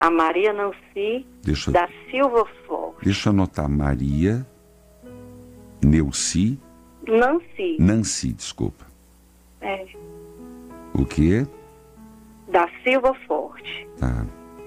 A Maria Nancy da Silva Forte. Deixa eu anotar. Maria Neuci. Nancy, desculpa. É. O quê? Da Silva Forte. Tá.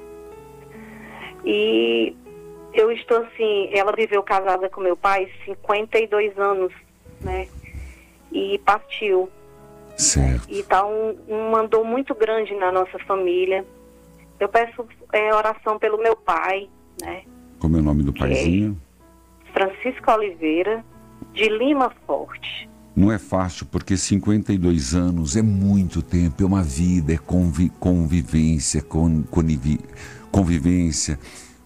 E eu estou assim, ela viveu casada com meu pai 52 anos, né? E partiu. Certo. E tá um mandou muito grande na nossa família. Eu peço oração pelo meu pai, né? Como é o nome do paizinho? Francisco Oliveira, de Lima Forte. Não é fácil, porque 52 anos é muito tempo, é uma vida, é convivência, convivência,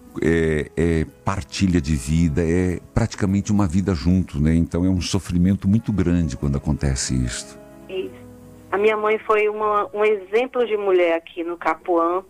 é partilha de vida, é praticamente uma vida junto, né? Então é um sofrimento muito grande quando acontece isso. Isso. A minha mãe foi um exemplo de mulher aqui no Capuã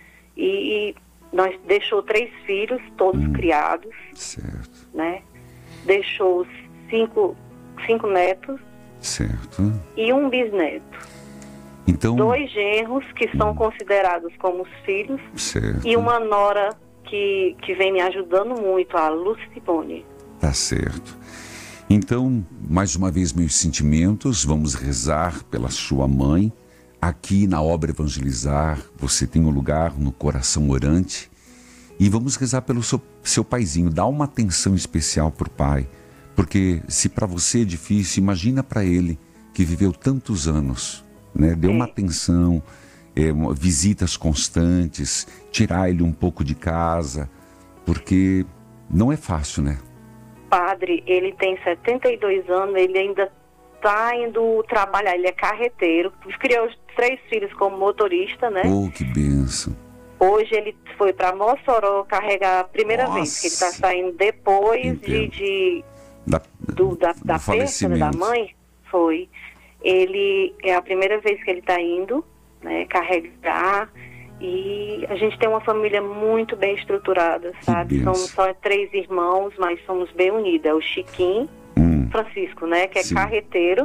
e nós deixou 3 filhos, todos criados. Certo. Né? Deixou 5 netos. Certo. E um bisneto. Então, 2 genros que são considerados como os filhos. Certo. E uma nora que vem me ajudando muito, a Lucibone. Tá certo. Então, mais uma vez, meus sentimentos, vamos rezar pela sua mãe. Aqui na obra Evangelizar, você tem um lugar no coração orante. E vamos rezar pelo seu paizinho. Dá uma atenção especial pro pai. Porque se para você é difícil, imagina para ele que viveu tantos anos, né? Dê uma atenção, visitas constantes, tirar ele um pouco de casa, porque não é fácil, né? Padre, ele tem 72 anos, ele ainda está indo trabalhar, ele é carreteiro, criou os 3 filhos como motorista, né? Oh, que bênção! Hoje ele foi para Mossoró carregar a primeira vez, que ele está saindo depois da perda, né, da mãe, foi. Ele é a primeira vez que ele está indo, né, carregar, e a gente tem uma família muito bem estruturada, sabe? Somos só 3 irmãos, mas somos bem unidos. É o Chiquinho, Francisco, né, que é carreteiro,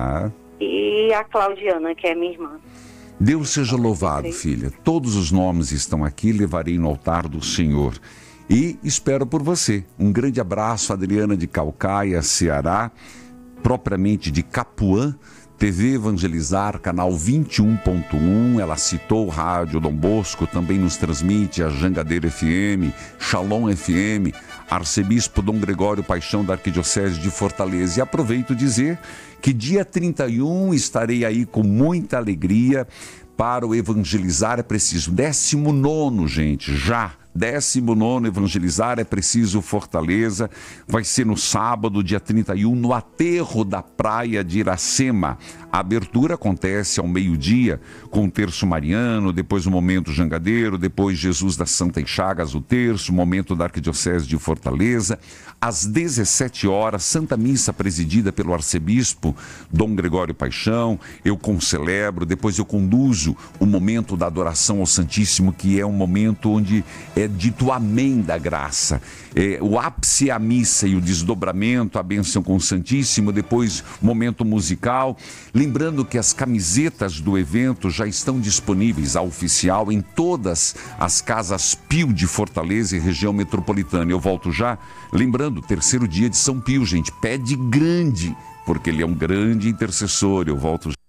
e a Claudiana, que é minha irmã. Deus seja louvado, filha. Todos os nomes estão aqui, levarei no altar do Senhor. E espero por você. Um grande abraço, Adriana de Caucaia, Ceará, propriamente de Capuã, TV Evangelizar, canal 21.1. Ela citou o rádio Dom Bosco, também nos transmite a Jangadeiro FM, Shalom FM, Arcebispo Dom Gregório Paixão da Arquidiocese de Fortaleza. E aproveito dizer que dia 31 estarei aí com muita alegria para o Evangelizar é Preciso. 19º, gente, já. 19º Evangelizar é Preciso Fortaleza. Vai ser no sábado, dia 31, no aterro da praia de Iracema. A abertura acontece ao meio-dia, com o terço mariano, depois o momento jangadeiro, depois Jesus das Santas Chagas, o terço, momento da Arquidiocese de Fortaleza. Às 17 horas, Santa Missa presidida pelo Arcebispo Dom Gregório Paixão. Eu concelebro, depois eu conduzo o momento da adoração ao Santíssimo, que é um momento onde é dito amém da graça. O ápice é a missa e o desdobramento, a bênção com o Santíssimo, depois momento musical. Lembrando que as camisetas do evento já estão disponíveis, a oficial, em todas as casas Pio de Fortaleza e região metropolitana. Eu volto já. Lembrando, 3º dia de São Pio, gente, pede grande, porque ele é um grande intercessor. Eu volto já.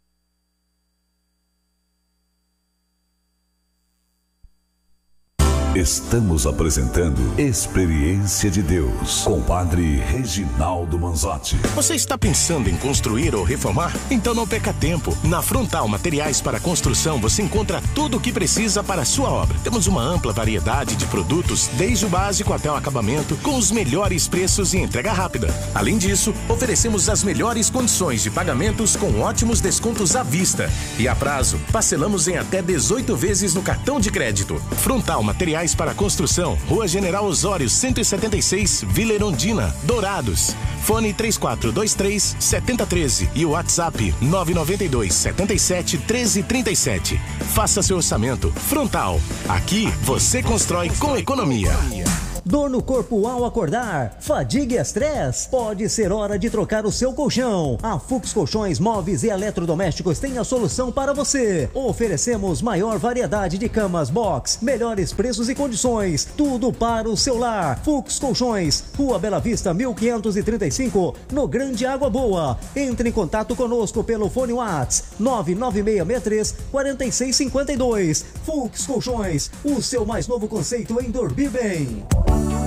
Estamos apresentando Experiência de Deus com o Padre Reginaldo Manzotti. Você está pensando em construir ou reformar? Então não perca tempo. Na Frontal Materiais para Construção você encontra tudo o que precisa para a sua obra. Temos uma ampla variedade de produtos, desde o básico até o acabamento, com os melhores preços e entrega rápida. Além disso, oferecemos as melhores condições de pagamentos com ótimos descontos à vista. E a prazo, parcelamos em até 18 vezes no cartão de crédito. Frontal Materiais para Construção, Rua General Osório 176, Vila Erundina, Dourados. Fone 3423-7013 e o WhatsApp 992-77-1337. Faça seu orçamento. Frontal. Aqui você constrói com economia. Dor no corpo ao acordar? Fadiga e estresse? Pode ser hora de trocar o seu colchão. A Fux Colchões, Móveis e Eletrodomésticos tem a solução para você. Oferecemos maior variedade de camas box, melhores preços e condições, tudo para o seu lar. Fux Colchões, Rua Bela Vista 1535, no Grande Água Boa. Entre em contato conosco pelo fone WhatsApp 99663-4652. Fux Colchões, o seu mais novo conceito em dormir bem.